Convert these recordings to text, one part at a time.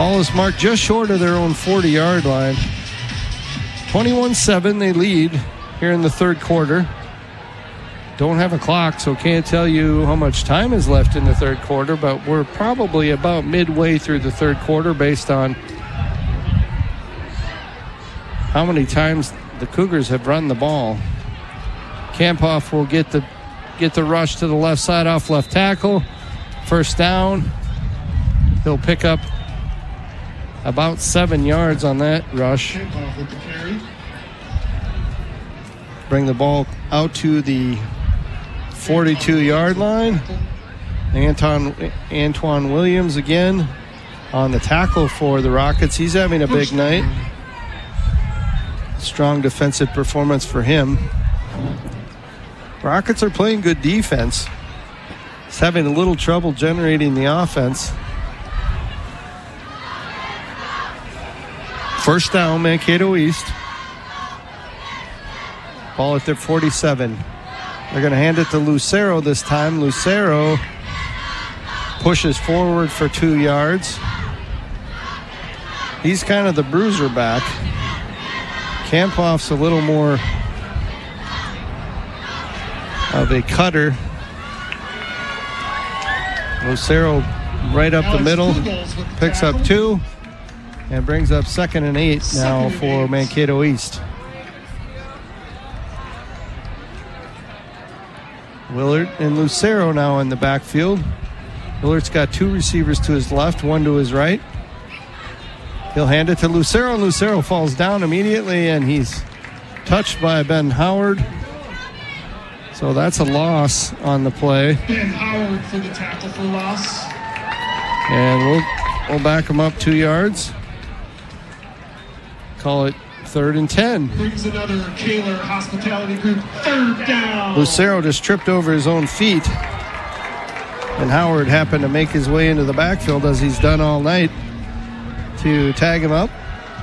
Ball is marked just short of their own 40-yard line. 21-7, they lead here in the third quarter. Don't have a clock, so can't tell you how much time is left in the third quarter, but we're probably about midway through the third quarter based on how many times the Cougars have run the ball. Kamphoff will get the rush to the left side off left tackle. First down. He'll pick up about 7 yards on that rush. Bring the ball out to the 42-yard line. Antoine Williams again on the tackle for the Rockets. He's having a big night. Strong defensive performance for him. Rockets are playing good defense. He's having a little trouble generating the offense. First down, Mankato East. Ball at their 47. They're going to hand it to Lucero this time. Lucero pushes forward for 2 yards. He's kind of the bruiser back. Kamphoff's a little more of a cutter. Lucero right up the middle, picks up 2, and brings up 2nd and 8 now for Mankato East. Willard and Lucero now in the backfield. Willard's got 2 receivers to his left, 1 to his right. He'll hand it to Lucero. Lucero falls down immediately, and he's touched by Ben Howard. So that's a loss on the play. Ben Howard for the tackle for loss. And we'll back him up 2 yards. Call it 3rd and 10. Brings another Kaler Hospitality Group 3rd down. Lucero just tripped over his own feet. And Howard happened to make his way into the backfield, as he's done all night, to tag him up.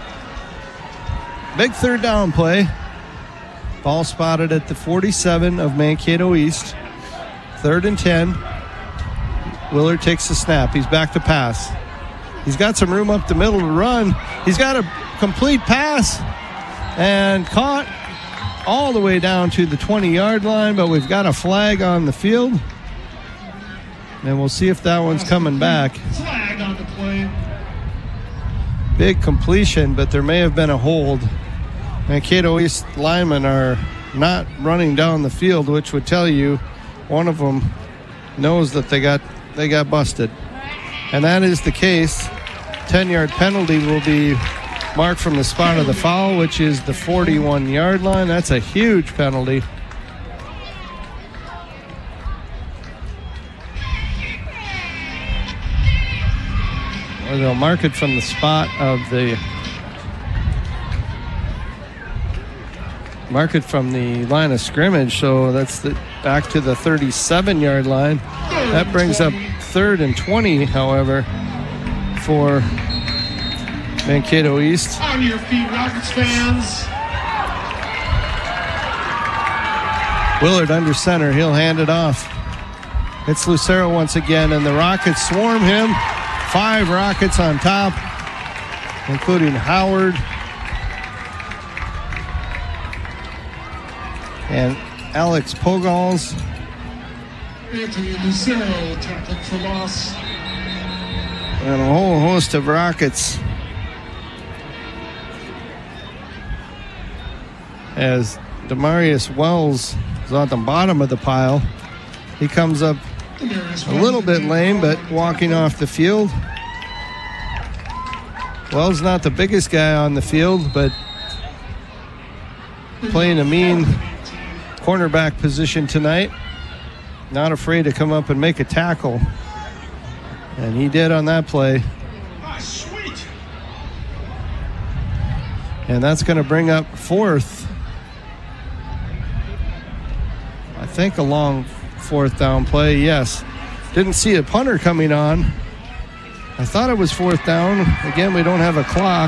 Big 3rd down play. Ball spotted at the 47 of Mankato East. 3rd and 10. Willard takes the snap. He's back to pass. He's got some room up the middle to run. He's got a complete pass and caught all the way down to the 20-yard line, but we've got a flag on the field. And we'll see if that one's coming back. Flag on the play. Big completion, but there may have been a hold. Mankato East linemen are not running down the field, which would tell you one of them knows that they got busted. And that is the case. 10-yard penalty will be marked from the spot of the foul, which is the 41-yard line. That's a huge penalty. Or they'll mark it from the spot of the line of scrimmage. So that's back to the 37-yard line. That brings up 3rd and 20, however, for Mankato East. On your feet, Rockets fans. Willard under center. He'll hand it off. It's Lucero once again, and the Rockets swarm him. 5 Rockets on top, including Howard and Alex Pogals. Anthony Lucero tackled for loss. And a whole host of Rockets as Demarius Wells is on the bottom of the pile. He comes up a little bit lame, but walking off the field. Wells not the biggest guy on the field, but playing a mean cornerback position tonight. Not afraid to come up and make a tackle. And he did on that play. And that's going to bring up 4th. I think a long 4th down play, yes. Didn't see a punter coming on. I thought it was 4th down. Again, we don't have a clock.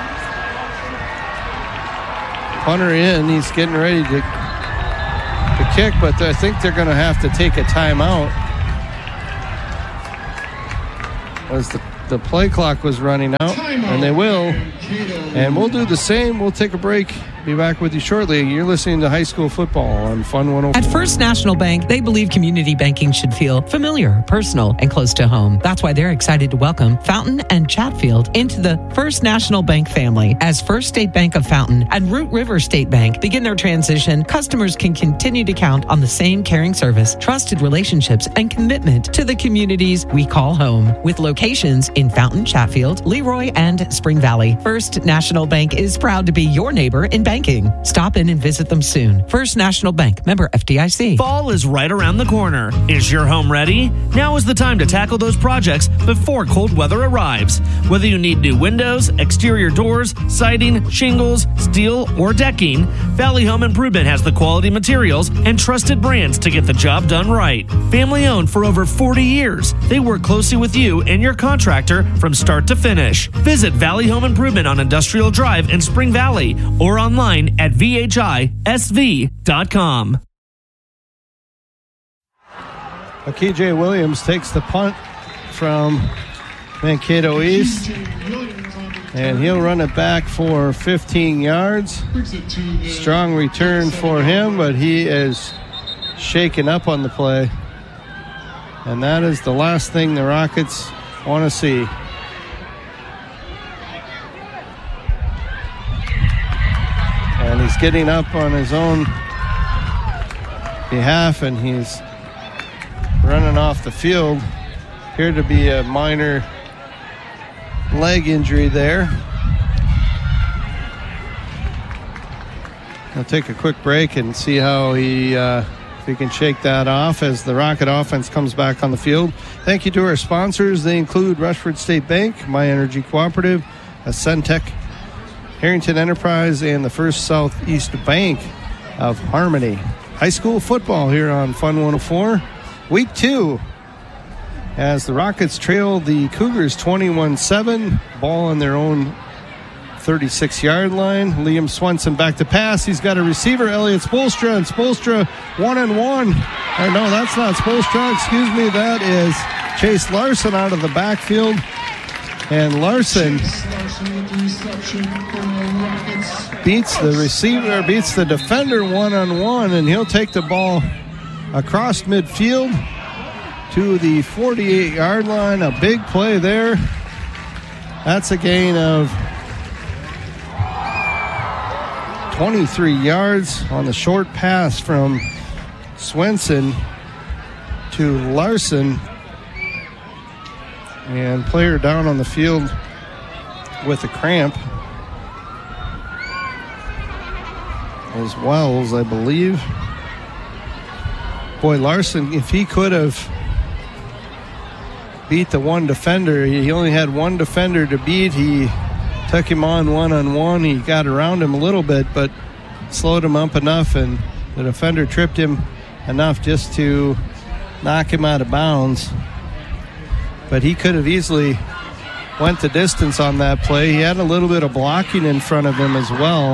Punter in, he's getting ready to kick, but I think they're going to have to take a timeout. As the the play clock was running out, and they will. And we'll do the same. We'll take a break. Be back with you shortly. You're listening to High School Football on Fun 104. At First National Bank, they believe community banking should feel familiar, personal, and close to home. That's why they're excited to welcome Fountain and Chatfield into the First National Bank family. As First State Bank of Fountain and Root River State Bank begin their transition, customers can continue to count on the same caring service, trusted relationships, and commitment to the communities we call home. With locations in Fountain, Chatfield, Leroy, and Spring Valley, First National Bank is proud to be your neighbor in banking. Stop in and visit them soon. First National Bank, member FDIC. Fall is right around the corner. Is your home ready? Now is the time to tackle those projects before cold weather arrives. Whether you need new windows, exterior doors, siding, shingles, steel, or decking, Valley Home Improvement has the quality materials and trusted brands to get the job done right. Family owned for over 40 years, they work closely with you and your contractor from start to finish. Visit Valley Home Improvement on Industrial Drive in Spring Valley or online at vhisv.com. KJ Williams takes the punt from Mankato East, and he'll run it back for 15 yards. Strong return for him, but he is shaken up on the play, and that is the last thing the Rockets want to see. And he's getting up on his own behalf, and he's running off the field. Appeared to be a minor leg injury there. I'll take a quick break and see how if he can shake that off as the Rocket offense comes back on the field. Thank you to our sponsors. They include Rushford State Bank, My Energy Cooperative, Ascentec, Harrington Enterprise, and the First Southeast Bank of Harmony. High school football here on Fun 104. Week 2, as the Rockets trail the Cougars 21-7. Ball on their own 36-yard line. Liam Swenson back to pass. He's got a receiver, Elliot Spolstra, and Spolstra 1-on-1. No, that's not Spolstra. Excuse me. That is Chase Larson out of the backfield. And Larson beats the receiver, beats the defender 1-on-1, and he'll take the ball across midfield to the 48-yard line. A big play there. That's a gain of 23 yards on the short pass from Swenson to Larson. And player down on the field with a cramp is Wells, I believe. Boy, Larson, if he could have beat the one defender, he only had one defender to beat. He took him on 1-on-1. He got around him a little bit, but slowed him up enough, and the defender tripped him enough just to knock him out of bounds. But he could have easily went the distance on that play. He had a little bit of blocking in front of him as well.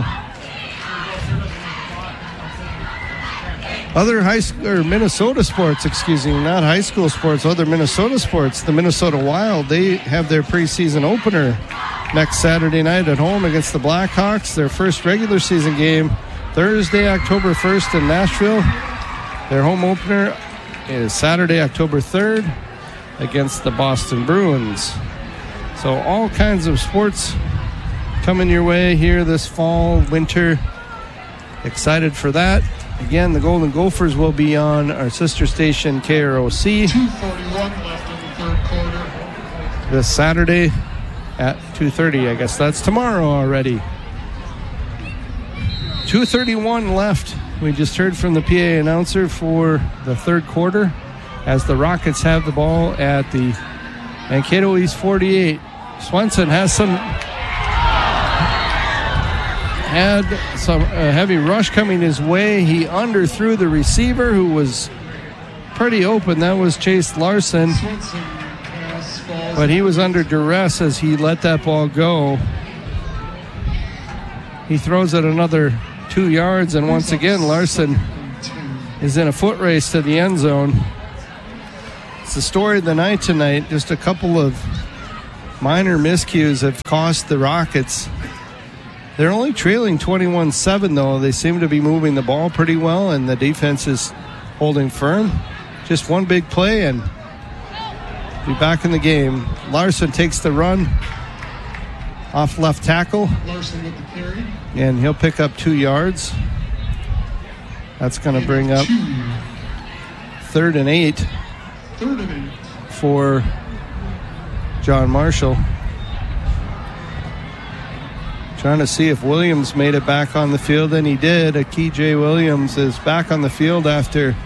Other Minnesota sports, not high school sports, other Minnesota sports. The Minnesota Wild, they have their preseason opener next Saturday night at home against the Blackhawks. Their first regular season game Thursday, October 1st in Nashville. Their home opener is Saturday, October 3rd against the Boston Bruins. So all kinds of sports coming your way here this fall, winter. Excited for that. Again, the Golden Gophers will be on our sister station, KROC. 2:41 left in the third quarter. This Saturday at 2:30. I guess that's tomorrow already. 2:31 left. We just heard from the PA announcer for the third quarter as the Rockets have the ball at the Mankato East 48. Swenson had some heavy rush coming his way. He underthrew the receiver who was pretty open. That was Chase Larson. But he was under duress as he let that ball go. He throws it another 2 yards, and once again Larson is in a foot race to the end zone. It's the story of the night tonight. Just a couple of minor miscues have cost the Rockets. They're only trailing 21-7, though. They seem to be moving the ball pretty well, and the defense is holding firm. Just one big play, and be back in the game. Larson takes the run off left tackle. Larson with the carry. And he'll pick up 2 yards. That's going to bring up 3rd and 8 Third and 8. for John Marshall. Trying to see if Williams made it back on the field, and he did. Akije Williams is back on the field after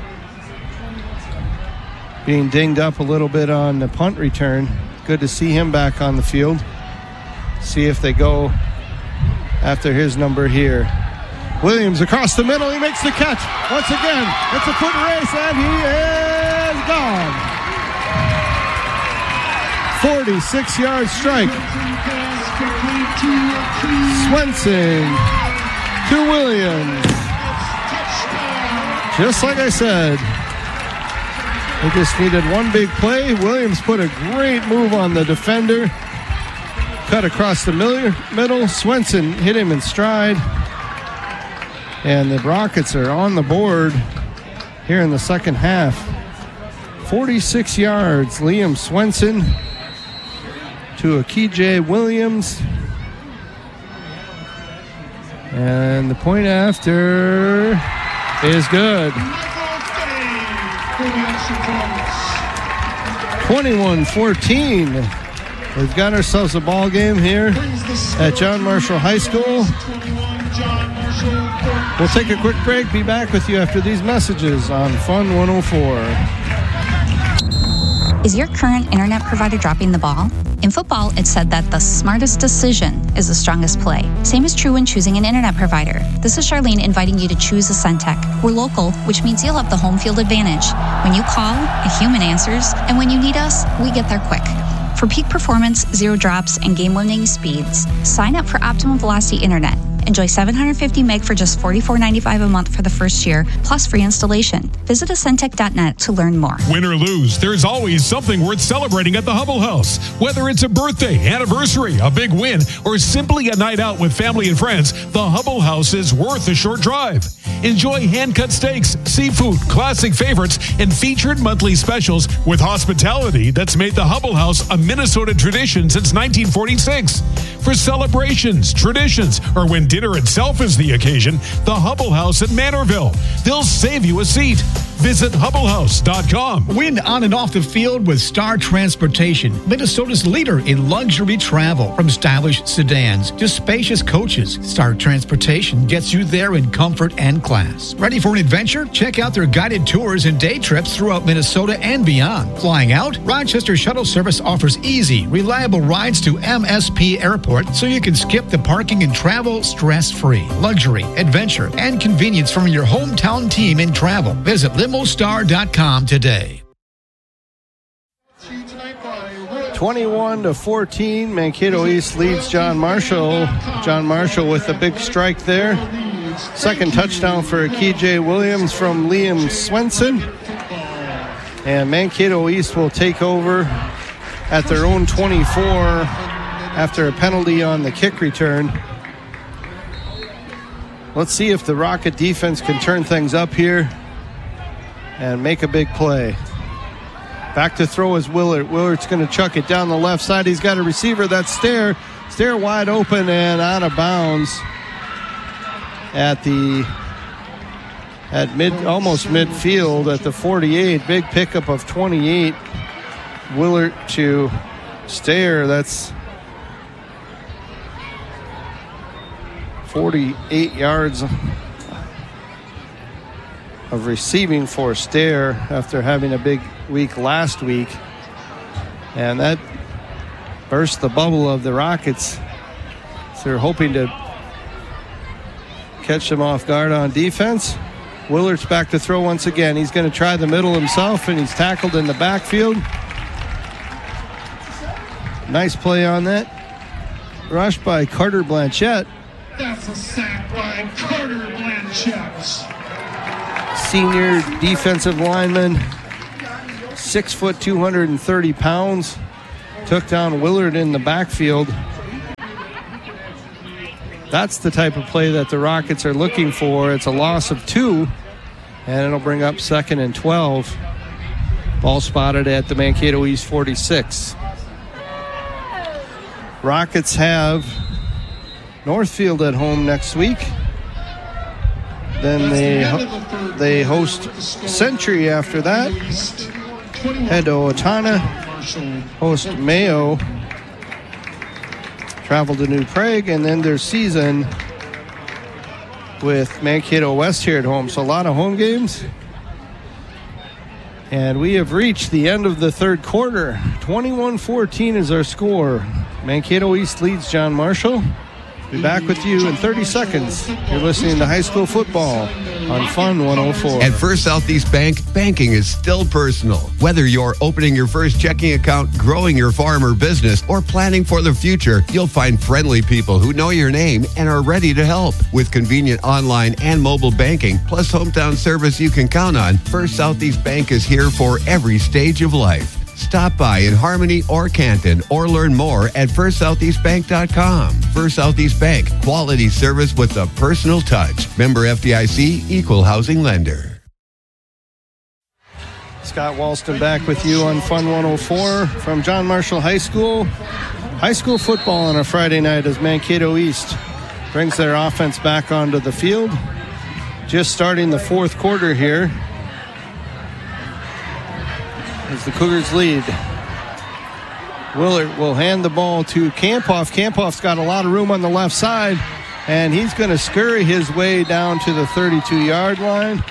being dinged up a little bit on the punt return. Good to see him back on the field. See if they go after his number here. Williams across the middle. He makes the catch. Once again, it's a foot race, and he is gone. 46-yard strike. Swenson to Williams. Just like I said, they just needed one big play. Williams put a great move on the defender. Cut across the middle. Swenson hit him in stride. And the Rockets are on the board here in the second half. 46 yards. Liam Swenson to Akije Williams. And the point after is good. 21-14. We've got ourselves a ball game here at John Marshall High School. We'll take a quick break. Be back with you after these messages on Fun 104. Is your current internet provider dropping the ball? In football, it's said that the smartest decision is the strongest play. Same is true when choosing an internet provider. This is Charlene inviting you to choose a Centec. We're local, which means you'll have the home field advantage. When you call, a human answers, and when you need us, we get there quick. For peak performance, 0 drops, and game-winning speeds, sign up for Optimum Velocity Internet. Enjoy 750 meg for just $44.95 a month for the first year, plus free installation. Visit Ascentec.net to learn more. Win or lose, there's always something worth celebrating at the Hubble House. Whether it's a birthday, anniversary, a big win, or simply a night out with family and friends, the Hubble House is worth a short drive. Enjoy hand-cut steaks, seafood, classic favorites, and featured monthly specials with hospitality that's made the Hubble House a Minnesota tradition since 1946. For celebrations, traditions, or when dinner itself is the occasion, the Hubble House at Manorville. They'll save you a seat. Visit HubbleHouse.com. Win on and off the field with Star Transportation, Minnesota's leader in luxury travel. From stylish sedans to spacious coaches, Star Transportation gets you there in comfort and class. Ready for an adventure? Check out their guided tours and day trips throughout Minnesota and beyond. Flying out? Rochester Shuttle Service offers easy, reliable rides to MSP Airport so you can skip the parking and travel stress-free. Luxury, adventure, and convenience from your hometown team in travel. Visit LimoStar.com today. 21-14, Mankato East leads John Marshall. John Marshall with a big strike there. Second touchdown for Akije Williams from Liam Swenson. And Mankato East will take over at their own 24 after a penalty on the kick return. Let's see if the Rocket defense can turn things up here and make a big play. Back to throw is Willard. Willard's going to chuck it down the left side. He's got a receiver. That's Stair. Stair wide open and out of bounds at almost midfield at the 48. Big pickup of 28. Willard to Stair. That's 48 yards of receiving for Stair after having a big week last week. And that burst the bubble of the Rockets. So they're hoping to catch them off guard on defense. Willard's back to throw once again. He's going to try the middle himself, and he's tackled in the backfield. Nice play on that. Rush by Carter Blanchette. That's a sack by Carter Blanchette. Senior defensive lineman, 6 foot, 230 pounds. took down Willard in the backfield. That's the type of play that the Rockets are looking for. It's a loss of 2, and it'll bring up 2nd and 12. Ball spotted at the Mankato East 46. Rockets have Northfield at home next week. Then they host Century after that. Head to Owatonna, host Mayo, travel to New Prague, and then their season with Mankato West here at home. So a lot of home games. And we have reached the end of the third quarter. 21-14 is our score. Mankato East leads John Marshall. Be back with you in 30 seconds. You're listening to High School Football on Fun 104. At First Southeast Bank, banking is still personal. Whether you're opening your first checking account, growing your farm or business, or planning for the future, you'll find friendly people who know your name and are ready to help. With convenient online and mobile banking, plus hometown service you can count on, First Southeast Bank is here for every stage of life. Stop by in Harmony or Canton or learn more at firstsoutheastbank.com. First Southeast Bank, quality service with a personal touch. Member FDIC, equal housing lender. Scott Walston back with you on Fun 104 from John Marshall High School. High school football on a Friday night as Mankato East brings their offense back onto the field. Just starting the fourth quarter here as the Cougars lead. Willard will hand the ball to Kampoff. Kampoff's got a lot of room on the left side, and he's going to scurry his way down to the 32-yard line.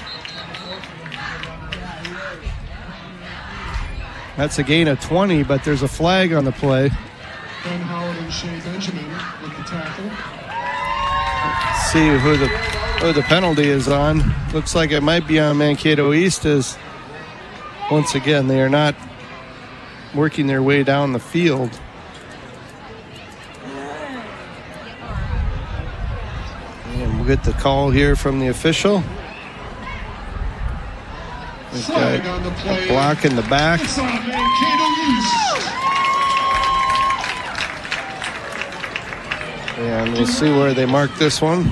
That's a gain of 20, but there's a flag on the play. Ben Howard and Shea Benjamin with the tackle. Let's see who the penalty is on. Looks like it might be on Mankato East, as once again, they are not working their way down the field. And we'll get the call here from the official. We've got a block in the back. It's on Mankato East. And we'll see where they mark this one.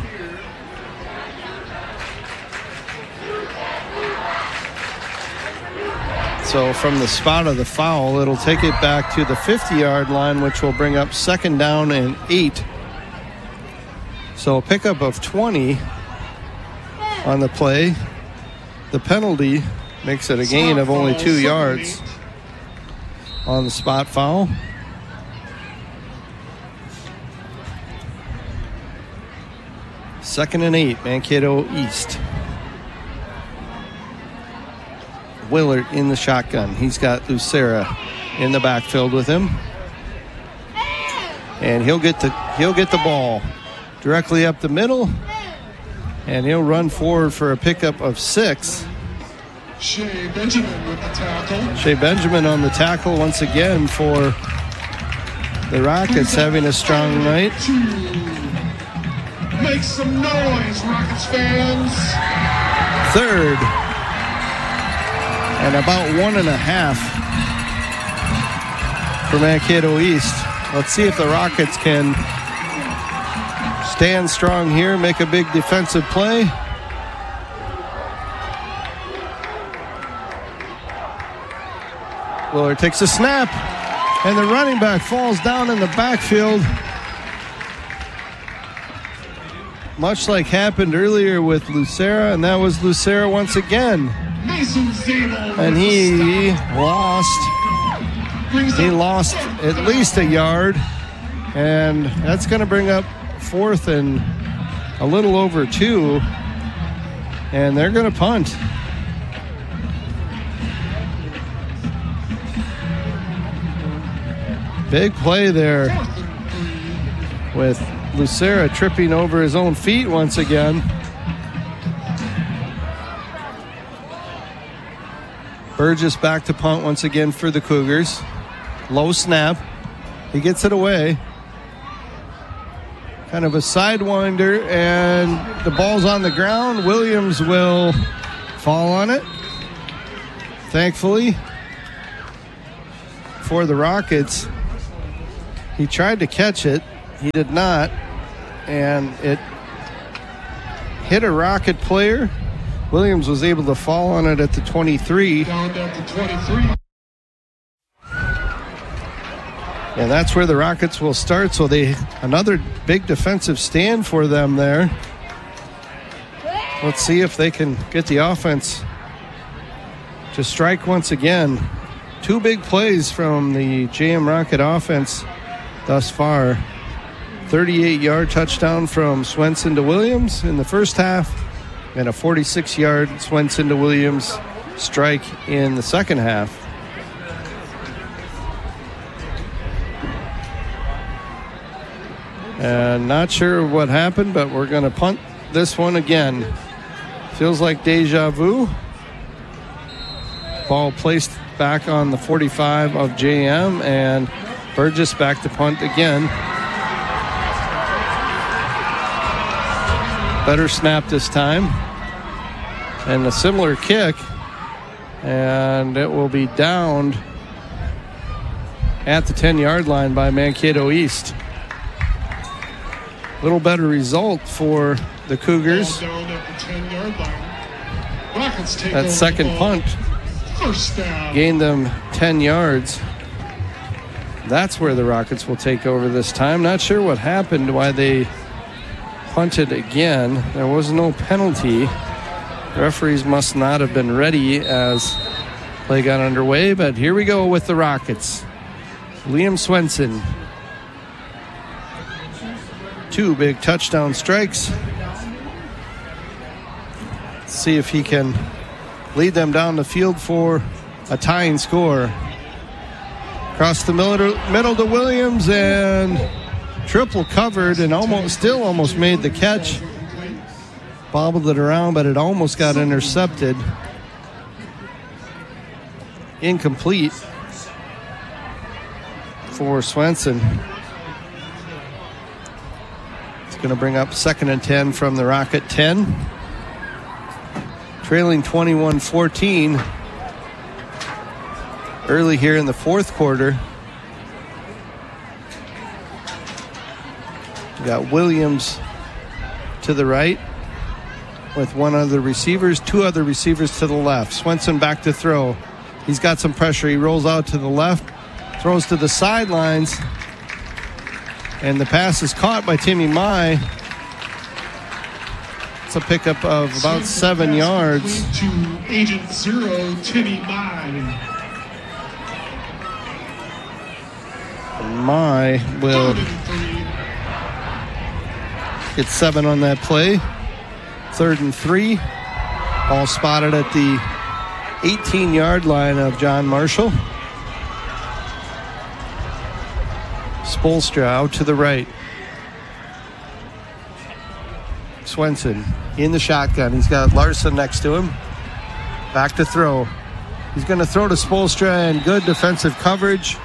So from the spot of the foul, it'll take it back to the 50-yard line, which will bring up 2nd down and 8. So a pickup of 20 on the play. The penalty makes it a gain of only 2 yards on the spot foul. Second and 8, Mankato East. Willard in the shotgun. He's got Lucera in the backfield with him. And he'll get the ball directly up the middle. And he'll run forward for a pickup of 6. Shea Benjamin with the tackle. Shea Benjamin on the tackle once again for the Rockets, having a strong night. Make some noise, Rockets fans. 3rd and about 1.5 for Mankato East. Let's see if the Rockets can stand strong here, make a big defensive play. Willard takes a snap, and the running back falls down in the backfield. Much like happened earlier with Lucera, and that was Lucera once again. And he lost at least a yard, and that's going to bring up 4th and a little over 2, and they're going to punt. Big play there with Lucera tripping over his own feet once again. Burgess back to punt once again for the Cougars. Low snap. He gets it away. Kind of a sidewinder, and the ball's on the ground. Williams will fall on it. Thankfully for the Rockets, He tried to catch it. He did not. And it hit a Rocket player. Williams was able to fall on it at the 23. Down at the 23. And that's where the Rockets will start. So another big defensive stand for them there. Let's see if they can get the offense to strike once again. 2 big plays from the JM Rocket offense thus far. 38-yard touchdown from Swenson to Williams in the first half, and a 46-yard Swenson to Williams strike in the second half. And not sure what happened, but we're going to punt this one again. Feels like deja vu. Ball placed back on the 45 of JM, and Burgess back to punt again. Better snap this time. And a similar kick. And it will be downed at the 10-yard line by Mankato East. A little better result for the Cougars. Down at the 10-yard line. Rockets take That over second the ball. punt First down. gained them 10 yards. That's where the Rockets will take over this time. Not sure what happened, why they punted again. There was no penalty. The referees must not have been ready as play got underway, but here we go with the Rockets. Liam Swenson. 2 big touchdown strikes. Let's see if he can lead them down the field for a tying score. Across the middle to Williams, and triple covered, and almost made the catch. Bobbled it around, but it almost got intercepted. Incomplete for Swenson. It's going to bring up 2nd and 10 from the Rocket 10. Trailing 21-14 early here in the fourth quarter. We got Williams to the right with 2 other receivers to the left. Swenson back to throw. He's got some pressure. He rolls out to the left, throws to the sidelines, and the pass is caught by Timmy Mai. It's a pickup of about 7 yards. To Agent 0, Timmy Mai. Mai will get 7 on that play. 3rd and 3. Ball spotted at the 18-yard line of John Marshall. Spoelstra out to the right. Swenson in the shotgun. He's got Larson next to him. Back to throw. He's going to throw to Spoelstra, and good defensive coverage.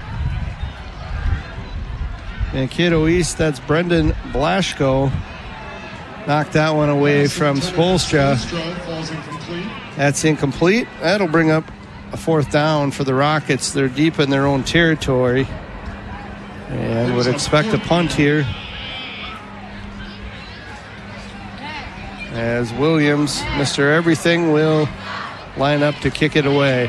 Mankato East, that's Brendan Blaschko. Knocked that one away from Spoelstra. That's incomplete. That'll bring up a 4th down for the Rockets. They're deep in their own territory and would expect a punt here, as Williams, Mr. Everything, will line up to kick it away.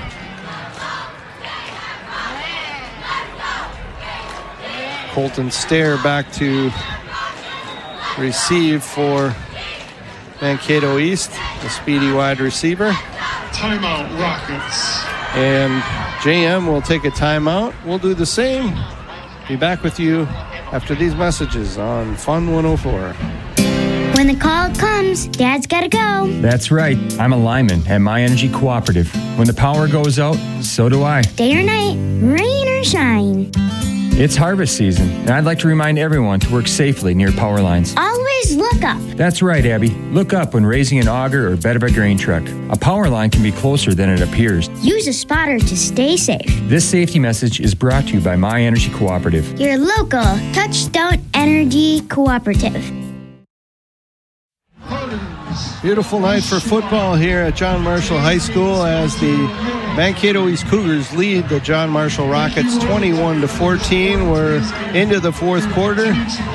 Colton Stair back to receive for Mankato East, the speedy wide receiver. Timeout, Rockets. And JM will take a timeout. We'll do the same. Be back with you after these messages on Fun 104. When the call comes, Dad's gotta go. That's right. I'm a lineman at My Energy Cooperative. When the power goes out, so do I. Day or night, rain or shine. It's harvest season, and I'd like to remind everyone to work safely near power lines. Always look up. That's right, Abby. Look up when raising an auger or bed of a grain truck. A power line can be closer than it appears. Use a spotter to stay safe. This safety message is brought to you by My Energy Cooperative. Your local Touchstone Energy Cooperative. Beautiful night for football here at John Marshall High School as the Mankato East Cougars lead the John Marshall Rockets 21-14. We're into the fourth quarter.